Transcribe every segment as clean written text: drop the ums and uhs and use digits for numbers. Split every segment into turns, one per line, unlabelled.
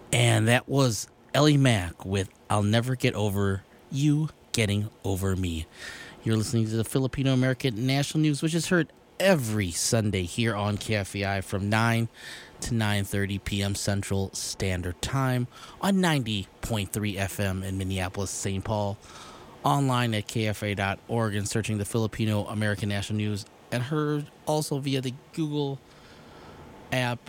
And that was Ellie Mack with I'll Never Get Over You Getting Over Me. You're listening to the Filipino American National News, which is heard every Sunday here on KFAI from 9 to 9:30 p.m. Central Standard Time on 90.3 FM in Minneapolis, St. Paul, online at kfa.org and searching the Filipino American National News, and heard also via the Google app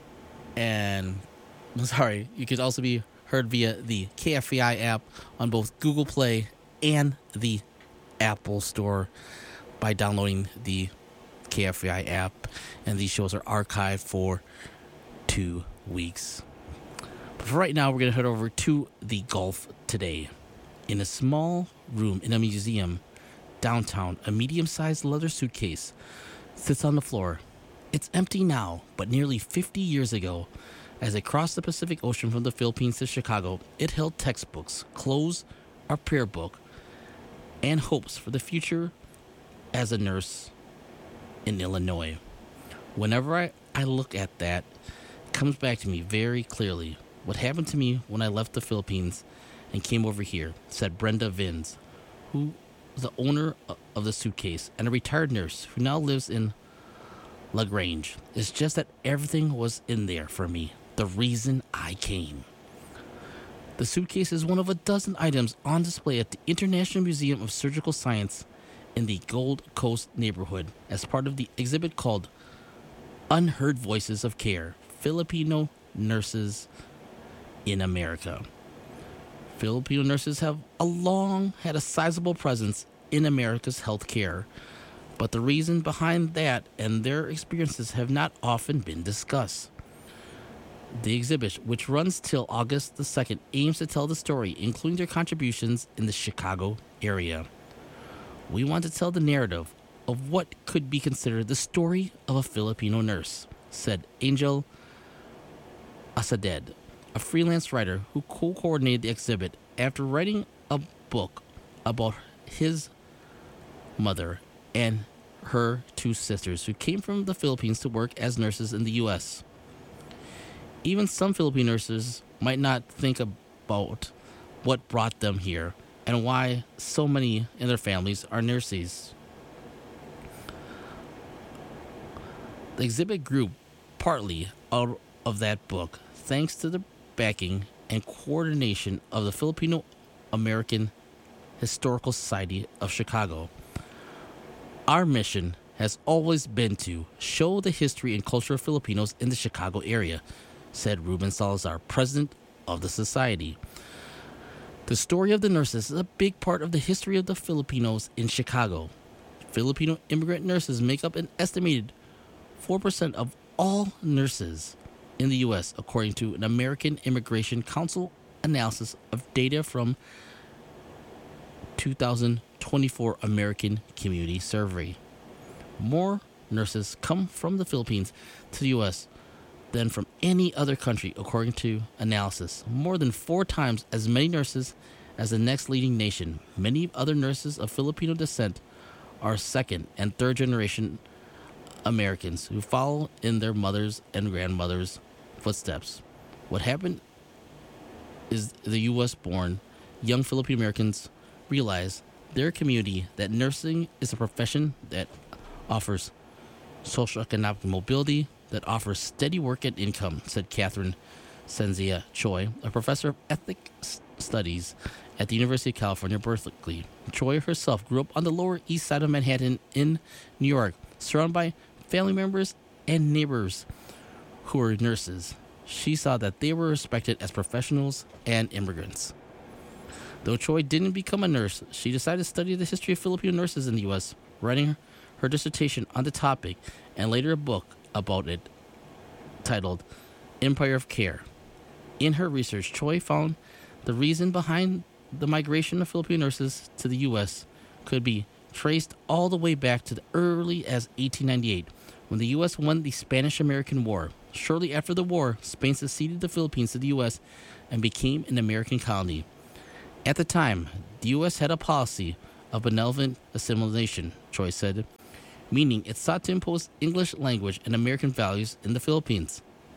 and you could also be heard via the KFAI app on both Google Play and the Apple Store by downloading the KFAI app, and these shows are archived for 2 weeks. But for right now, we're going to head over to the Gulf today. In a small room in a museum downtown, a medium-sized leather suitcase sits on the floor. It's empty now, but nearly 50 years ago, as it crossed the Pacific Ocean from the Philippines to Chicago, it held textbooks, clothes, a prayer book, and hopes for the future as a nurse in Illinois. Whenever I look at that, it comes back to me very clearly what happened to me when I left the Philippines and came over here, said Brenda Vins, who is the owner of the suitcase and a retired nurse who now lives in LaGrange. It's just that everything was in there for me. The reason I came. The suitcase is one of a dozen items on display at the International Museum of Surgical Science in the Gold Coast neighborhood as part of the exhibit called Unheard Voices of Care, Filipino Nurses in America. Filipino nurses have long had a sizable presence in America's healthcare, but the reason behind that and their experiences have not often been discussed. The exhibit, which runs till August the 2nd, aims to tell the story, including their contributions in the Chicago area. We want to tell the narrative of what could be considered the story of a Filipino nurse, said Angel Asaded, a freelance writer who co-coordinated the exhibit after writing a book about his mother and her two sisters who came from the Philippines to work as nurses in the U.S. Even some Filipino nurses might not think about what brought them here and why so many in their families are nurses. The exhibit grew partly out of that book thanks to the backing and coordination of the Filipino American Historical Society of Chicago. Our mission has always been to show the history and culture of Filipinos in the Chicago area, said Ruben Salazar, president of the society. The story of the nurses is a big part of the history of the Filipinos in Chicago. Filipino immigrant nurses make up an estimated 4% of all nurses in the U.S., according to an American Immigration Council analysis of data from 2024 American Community Survey. More nurses come from the Philippines to the U.S. than from any other country, according to analysis. More than 4 times as many nurses as the next leading nation. Many other nurses of Filipino descent are second and third generation Americans who follow in their mothers' and grandmothers' footsteps. What happened is the U.S. born young Filipino Americans realize their community that nursing is a profession that offers socioeconomic mobility, that offers steady work and income, said Catherine Senzia Choi, a professor of ethnic studies at the University of California, Berkeley. Choi herself grew up on the Lower East Side of Manhattan in New York, surrounded by family members and neighbors who were nurses. She saw that they were respected as professionals and immigrants. Though Choi didn't become a nurse, she decided to study the history of Filipino nurses in the U.S., writing her dissertation on the topic and later a book about it titled Empire of Care. In her research, Choi found the reason behind the migration of Filipino nurses to the U.S. could be traced all the way back to the early as 1898, when the U.S. won the Spanish-American War. Shortly after the war, Spain seceded the Philippines to the U.S. and became an American colony. At the time, the U.S. had a policy of benevolent assimilation, Choi said, meaning it sought to impose English language and American values in the Philippines.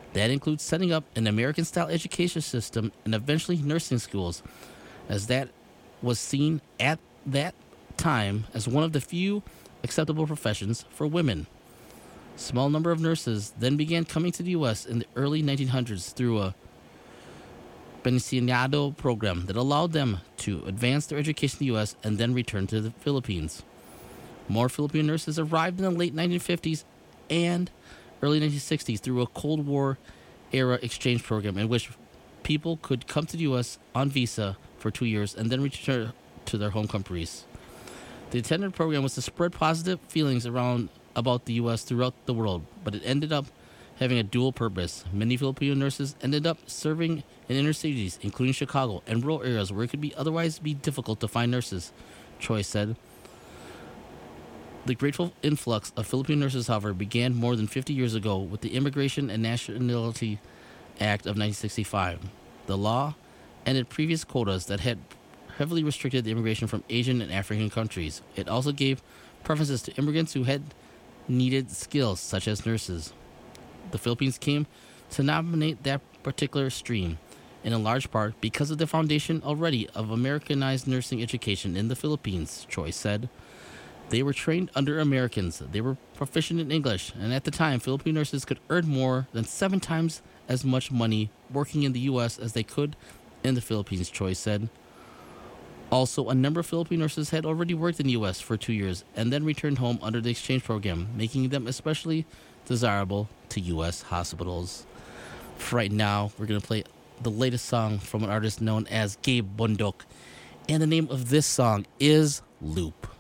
That includes setting up an American-style education system and eventually nursing schools, as that was seen at that time as one of the few acceptable professions for women. Small number of nurses then began coming to the U.S. in the early 1900s through a pensionado program that allowed them to advance their education in the U.S. and then return to the Philippines. More Filipino nurses arrived in the late 1950s and early 1960s through a Cold War era exchange program in which people could come to the U.S. on visa for 2 years and then return to their home countries. The intended program was to spread positive feelings about the U.S. throughout the world, but it ended up having a dual purpose. Many Filipino nurses ended up serving in inner cities, including Chicago, and rural areas where it could otherwise be difficult to find nurses, Choi said. The grateful influx of Filipino nurses, however, began more than 50 years ago with the Immigration and Nationality Act of 1965. The law ended previous quotas that had heavily restricted the immigration from Asian and African countries. It also gave preferences to immigrants who had needed skills such as nurses. The Philippines came to nominate that particular stream, in large part because of the foundation already of Americanized nursing education in the Philippines, Choi said. They were trained under Americans. They were proficient in English, and at the time, Filipino nurses could earn more than 7 times as much money working in the U.S. as they could in the Philippines, Choi said. Also, a number of Filipino nurses had already worked in the U.S. for 2 years and then returned home under the exchange program, making them especially desirable to U.S. hospitals. For right now, we're going to play the latest song from an artist known as Gabe Bundok, and the name of this song is Loop.